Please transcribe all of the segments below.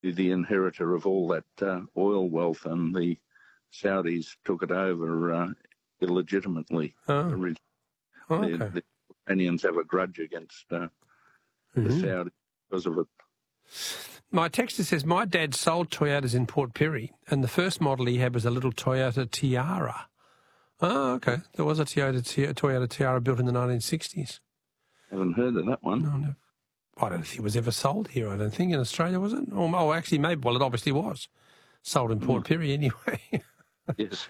the inheritor of all that oil wealth, and the Saudis took it over illegitimately. Okay. The Iranians have a grudge against the Saudis because of it. My texter says, my dad sold Toyotas in Port Pirie, and the first model he had was a little Toyota Tiara. Oh, okay. There was a Toyota Tiara built in the 1960s. Haven't heard of that one. No. I don't think it was ever sold here, I don't think, in Australia, was it? Oh, actually, maybe. Well, it obviously was. Sold in Port Pirie anyway. Yes.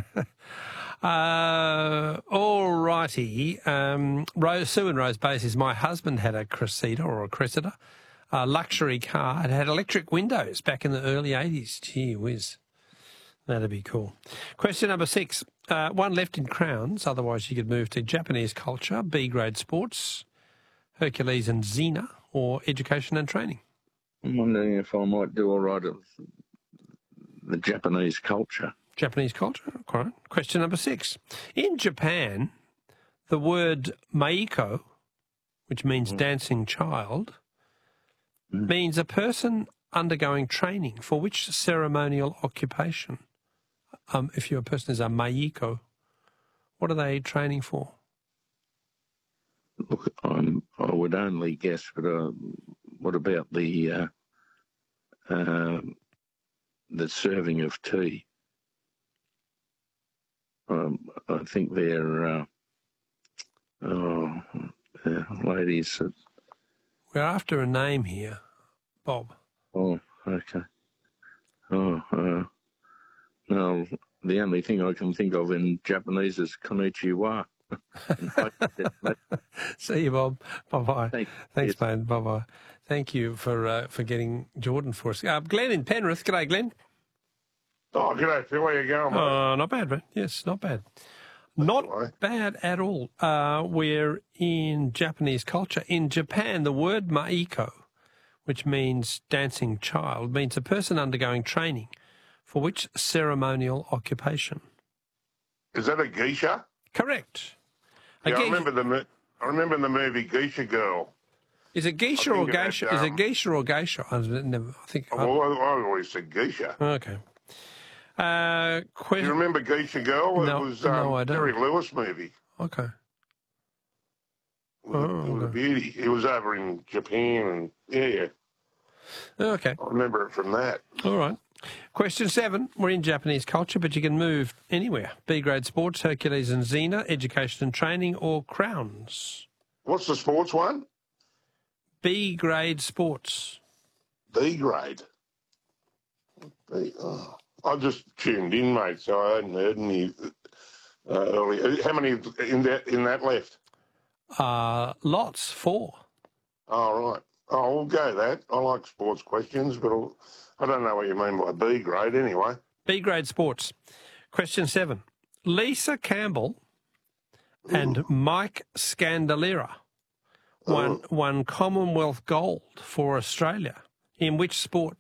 All righty. Sue and Rose Bay says, my husband had a Cressida or a Cressida, a luxury car. It had electric windows back in the early 80s. Gee whiz. That'd be cool. Question number 6. One left in Crowns, otherwise you could move to Japanese culture, B-grade sports, Hercules and Xena, or education and training. I'm wondering if I might do all right at the Japanese culture. Japanese culture, all right. Question number 6. In Japan, the word maiko, which means dancing child, means a person undergoing training for which ceremonial occupation? If your person is a maiko, what are they training for? Look, I would only guess, but what about the serving of tea? I think they're ladies. We're after a name here, Bob. Oh, okay. No, the only thing I can think of in Japanese is konnichiwa. See you, Bob. Bye-bye. Thanks, mate. Bye-bye. Thank you for getting Jordan for us. Glenn in Penrith. G'day, Glenn. Oh, g'day, Phil. How you going, mate? Not bad, mate. Yes, not bad. Not bad at all. We're in Japanese culture. In Japan, the word maiko, which means dancing child, means a person undergoing training for which ceremonial occupation? Is that a geisha? Correct. I remember the movie Geisha Girl. Is it geisha or geisha? Is it geisha or geisha? I always said geisha. Okay. Do you remember Geisha Girl? No, it was I don't. Terry Lewis movie. Okay. With a beauty. It was over in Japan, and yeah. Okay. I remember it from that. All right. Question 7. We're in Japanese culture, but you can move anywhere. B-grade sports, Hercules and Xena, education and training, or crowns. What's the sports one? B-grade sports. B-grade? I just tuned in, mate, so I hadn't heard any earlier. How many in that left? Lots. 4. Oh, right. Oh, we'll go that. I like sports questions, but I don't know what you mean by B grade anyway. B grade sports. Question 7. Lisa Campbell and Mike Scandalera won Commonwealth gold for Australia. In which sport?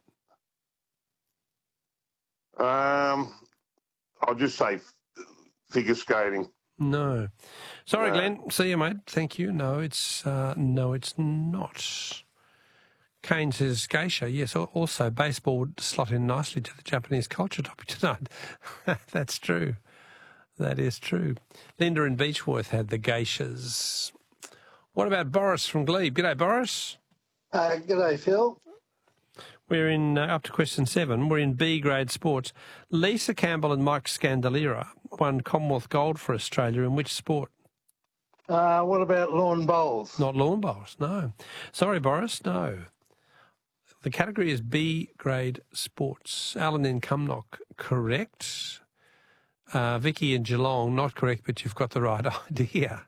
I'll just say figure skating. No. Sorry, Glenn. See you, mate. Thank you. No, it's not. Kane says geisha. Yes, also baseball would slot in nicely to the Japanese culture topic tonight. That's true. That is true. Linda in Beechworth had the geishas. What about Boris from Glebe? G'day, Boris. G'day, Phil. We're in up to question 7. We're in B grade sports. Lisa Campbell and Mike Scandalera won Commonwealth gold for Australia in which sport? What about lawn bowls? Not lawn bowls, no. Sorry, Boris, no. The category is B grade sports. Alan in Cumnock, correct. Vicky in Geelong, not correct, but you've got the right idea.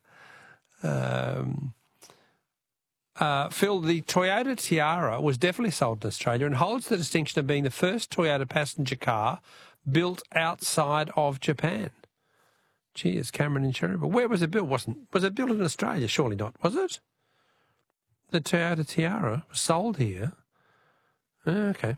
Phil, the Toyota Tiara was definitely sold in Australia and holds the distinction of being the first Toyota passenger car built outside of Japan. Cheers, Cameron in Cherrybrook. Where was it built? Was it built in Australia? Surely not, was it? The Toyota Tiara was sold here. Okay.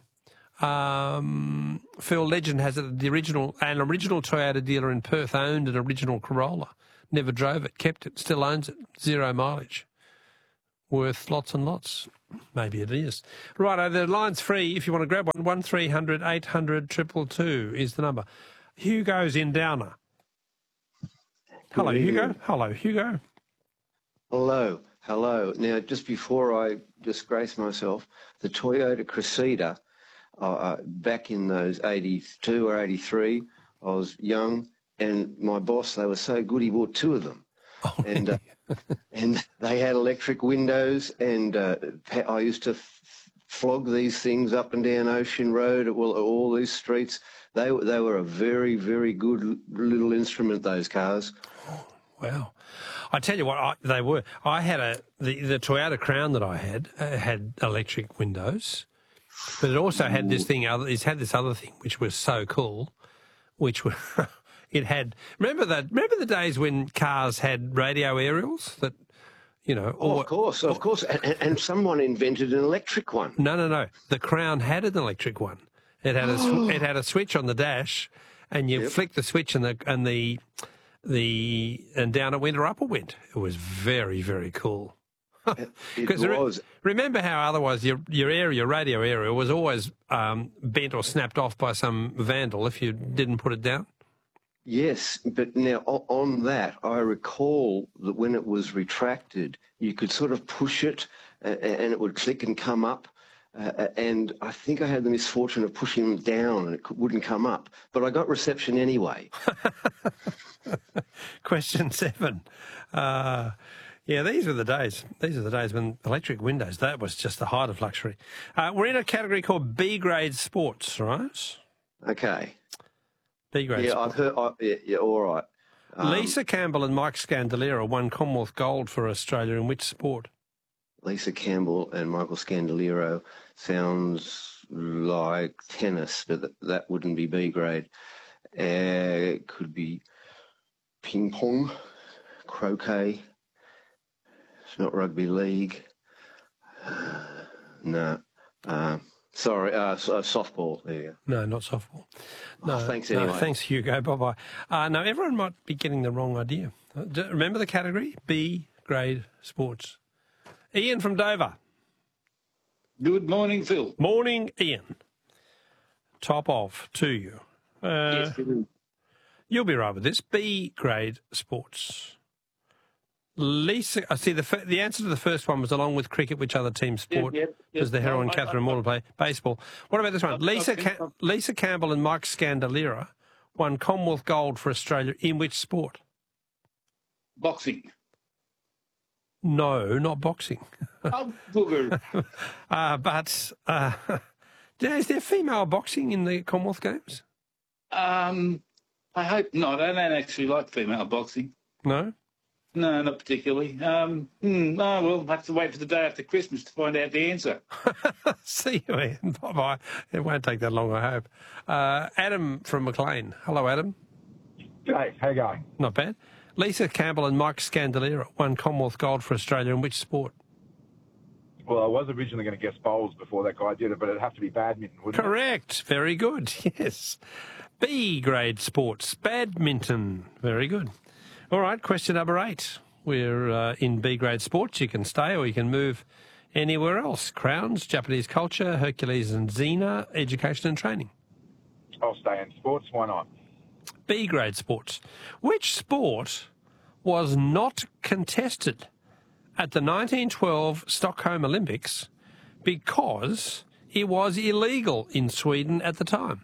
Phil, legend has it that an original Toyota dealer in Perth owned an original Corolla. Never drove it, kept it, still owns it, 0 mileage. worth lots and lots. Maybe it is. Right, the line's free if you want to grab one. 1300 800 222 is the number. Hugo's in Downer. Hello, Hugo. Hello, Hugo. Hello, hello. Now, just before I disgrace myself, the Toyota Cressida, back in those 82 or 83, I was young, and my boss, they were so good, he bought 2 of them. Oh, and and they had electric windows, and I used to flog these things up and down Ocean Road, all these streets. They were a very, very good little instrument, those cars. Wow. I tell you what, they were. I had the Toyota Crown that I had electric windows, but it also had this thing. It had this other thing which was so cool, which was it had. Remember the days when cars had radio aerials that, you know. Of course, and someone invented an electric one. No. The Crown had an electric one. It had a switch on the dash, and you flick the switch and down it went or up it went. It was very, very cool. It was. Remember how otherwise your radio area was always bent or snapped off by some vandal if you didn't put it down? Yes, but now on that, I recall that when it was retracted, you could sort of push it and it would click and come up. And I think I had the misfortune of pushing it down and it wouldn't come up. But I got reception anyway. Question 7. Yeah, these are the days. These are the days when electric windows, that was just the height of luxury. We're in a category called B-grade sports, right? Okay. B-grade sports. I've heard. Yeah, all right. Lisa Campbell and Mike Scandalera won Commonwealth gold for Australia in which sport? Lisa Campbell and Michael Scandalero sounds like tennis, but that wouldn't be B grade. It could be ping pong, croquet. It's not rugby league. No. Sorry, softball. There you go. No, not softball. No, thanks anyway. No, thanks, Hugo. Bye-bye. No, everyone might be getting the wrong idea. Remember the category? B grade sports. Ian from Dover. Good morning, Phil. Morning, Ian. Top off to you. Yes, you'll be right with this. B grade sports. Lisa, I see the answer to the first one was along with cricket, which other team sport does the heroine Catherine Morton play? Baseball. What about this one? Lisa Campbell and Mike Scandalera won Commonwealth gold for Australia in which sport? Boxing. No, not boxing. Oh, booger. Is there female boxing in the Commonwealth Games? I hope not. I don't actually like female boxing. No? No, not particularly. We'll have to wait for the day after Christmas to find out the answer. See you, Ian. Bye-bye. It won't take that long, I hope. Adam from Maclean. Hello, Adam. Hey, how you going? Not bad. Lisa Campbell and Mike Scandalera won Commonwealth gold for Australia in which sport? Well, I was originally going to guess bowls before that guy did it, but it'd have to be badminton, wouldn't it? Correct. Very good. Yes. B grade sports. Badminton. Very good. All right, question number 8. We're in B grade sports. You can stay or you can move anywhere else. Crowns, Japanese culture, Hercules and Xena, education and training. I'll stay in sports. Why not? B grade sports. Which sport was not contested at the 1912 Stockholm Olympics because it was illegal in Sweden at the time?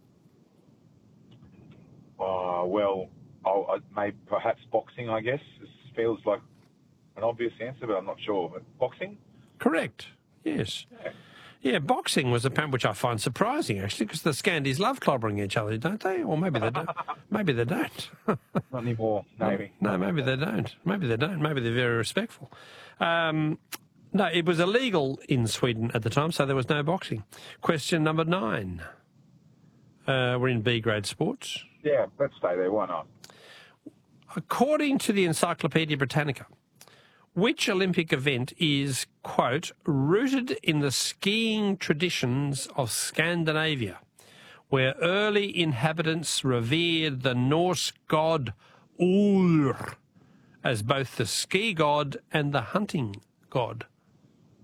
Well, maybe perhaps boxing, I guess. This feels like an obvious answer, but I'm not sure. But boxing? Correct. Yes. Yeah, boxing was a point which I find surprising, actually, because the Scandies love clobbering each other, don't they? Or maybe they don't. Maybe they don't. Not anymore, maybe. No, maybe they don't. Maybe they don't. Maybe they're very respectful. No, it was illegal in Sweden at the time, so there was no boxing. Question number 9. We're in B grade sports. Yeah, let's stay there. Why not? According to the Encyclopaedia Britannica, which Olympic event is, quote, rooted in the skiing traditions of Scandinavia, where early inhabitants revered the Norse god Ur as both the ski god and the hunting god?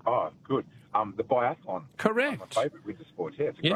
Oh, good. The biathlon. Correct. My favourite winter sport. Yeah, it's a Yeah.